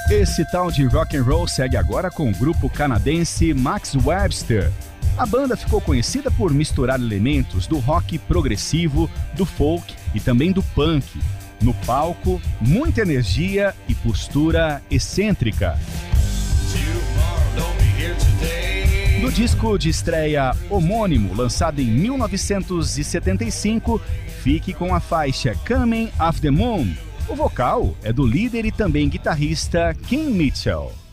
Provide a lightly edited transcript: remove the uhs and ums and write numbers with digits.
Esse tal de rock and roll segue agora com o grupo canadense Max Webster. A banda ficou conhecida por misturar elementos do rock progressivo, do folk e também do punk. No palco, muita energia e postura excêntrica. No disco de estreia homônimo, lançado em 1975, fique com a faixa Coming of the Moon. O vocal é do líder e também guitarrista Kim Mitchell.